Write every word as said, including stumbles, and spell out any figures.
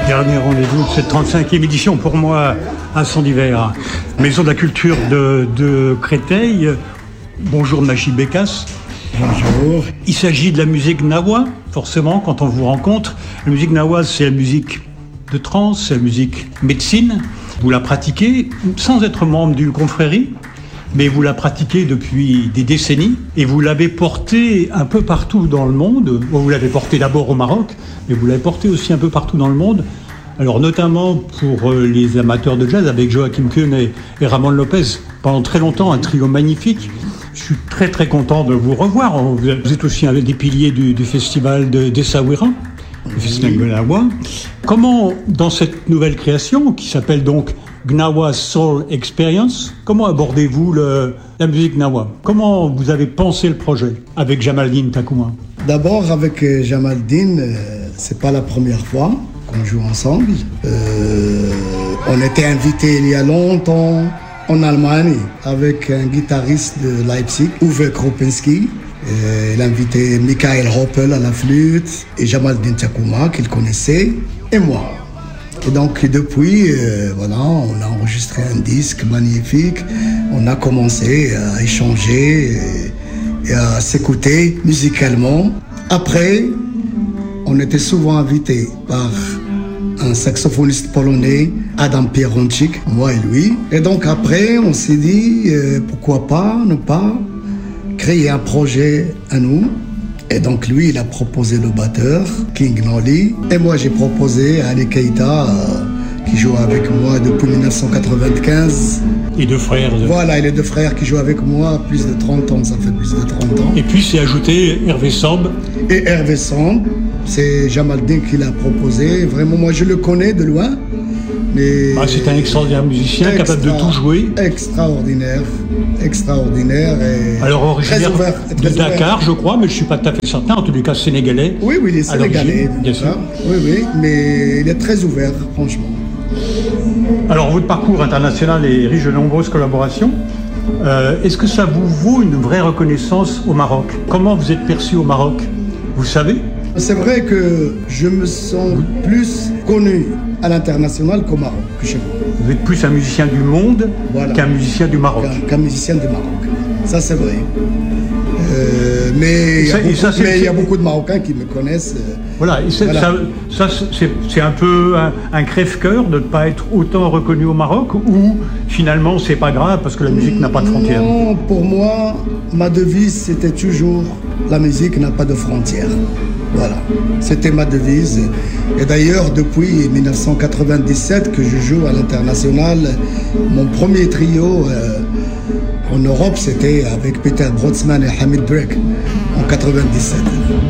Dernier rendez-vous de cette trente-cinquième édition pour moi à Son d'Hiver. Maison de la culture de, de Créteil. Bonjour Machi Bécasse. Bonjour. Il s'agit de la musique gnawa, forcément, quand on vous rencontre. La musique gnawa, c'est la musique de trance, c'est la musique médecine. Vous la pratiquez sans être membre d'une confrérie, mais vous la pratiquez depuis des décennies et vous l'avez portée un peu partout dans le monde. Vous l'avez portée d'abord au Maroc, mais vous l'avez portée aussi un peu partout dans le monde. Alors notamment pour les amateurs de jazz avec Joachim Kuhn et, et Ramon Lopez. Pendant très longtemps, un trio magnifique. Je suis très très content de vous revoir. Vous êtes aussi un des piliers du, du festival de, d'Essaouira, le festival Gnawa. Comment, dans cette nouvelle création, qui s'appelle donc Gnawa Soul Experience, comment abordez-vous le, la musique Gnawa? Comment vous avez pensé le projet avec Jamaldine Tackouma? D'abord, avec Jamaldine, euh, c'est pas la première fois qu'on joue ensemble. Euh, on était invités il y a longtemps en Allemagne avec un guitariste de Leipzig, Uwe Kropinski. Euh, il a invité Michael Hoppel à la flûte et Jamaldine Tackouma qu'il connaissait et moi. Et donc depuis, euh, voilà, on a enregistré un disque magnifique. On a commencé à échanger et, et à s'écouter musicalement. Après, on était souvent invités par un saxophoniste polonais, Adam Pieronczyk, moi et lui. Et donc après, on s'est dit, euh, pourquoi pas ne pas créer un projet à nous. Et donc lui, il a proposé le batteur, King Nolly. Et moi, j'ai proposé Ali Keita, euh, qui joue avec moi depuis dix-neuf cent quatre-vingt-quinze. Et deux frères. De... Voilà, et les deux frères qui jouent avec moi plus de trente ans, ça fait plus de trente ans. Et puis c'est ajouté Hervé Samb. Et Hervé Samb, c'est Jamaldine qui l'a proposé. Vraiment, moi, je le connais de loin. Mais ah, c'est un extraordinaire musicien, extra, capable de tout jouer. Extraordinaire, extraordinaire. Et alors originaire ouvert, de Dakar, je crois, mais je ne suis pas tout à fait certain, en tous les cas sénégalais. Oui, oui, il est sénégalais, bien sûr. Oui, oui, mais il est très ouvert, franchement. Alors votre parcours international est riche de nombreuses collaborations. Euh, est-ce que ça vous vaut une vraie reconnaissance au Maroc? Comment vous êtes perçu au Maroc? Vous le savez? C'est vrai que je me sens oui. plus connu à l'international qu'au Maroc, que chez vous. Vous êtes plus un musicien du monde voilà. qu'un musicien du Maroc. Qu'un, qu'un musicien du Maroc. Ça, c'est vrai. Euh, mais il y, y a beaucoup de Marocains qui me connaissent. Euh, voilà, et voilà. ça, ça c'est, c'est un peu un, un crève-cœur de ne pas être autant reconnu au Maroc, ou finalement c'est pas grave parce que la musique n'a pas de frontières? Non, pour moi, ma devise c'était toujours la musique n'a pas de frontières. Voilà, c'était ma devise. Et d'ailleurs, depuis dix-neuf cent quatre-vingt-dix-sept que je joue à l'international, mon premier trio euh, en Europe, c'était avec Peter Brotzmann et Hamid Breck en quatre-vingt-dix-sept.